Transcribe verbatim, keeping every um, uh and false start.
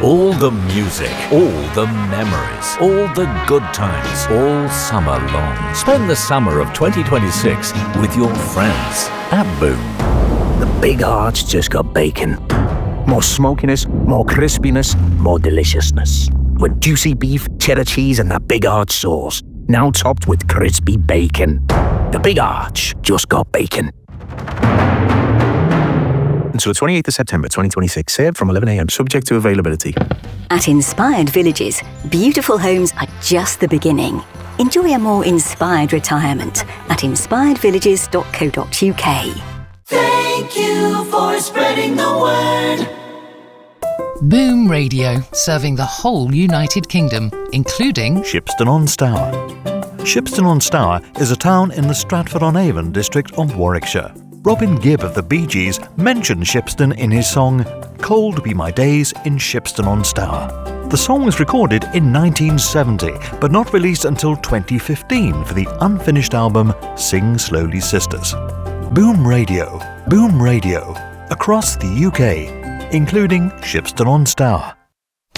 All the music, all the memories, all the good times, all summer long. Spend the summer of twenty twenty-six with your friends at Boom. The Big Arch just got bacon. More smokiness, more crispiness, more deliciousness. With juicy beef, cheddar cheese, and that Big Arch sauce. Now topped with crispy bacon. The Big Arch just got bacon. Until the twenty-eighth of September twenty twenty-six, served from eleven a.m, subject to availability. At Inspired Villages, beautiful homes are just the beginning. Enjoy a more inspired retirement at inspired villages dot co dot uk. Thank you for spreading the word. Boom Radio, serving the whole United Kingdom, including Shipston-on-Stour. Shipston-on-Stour is a town in the Stratford-on-Avon district of Warwickshire. Robin Gibb of the Bee Gees mentioned Shipston in his song Cold Be My Days in Shipston-on-Stour. The song was recorded in nineteen seventy, but not released until twenty fifteen for the unfinished album Sing Slowly Sisters. Boom Radio, Boom Radio, across the U K, including Shipston-on-Stour.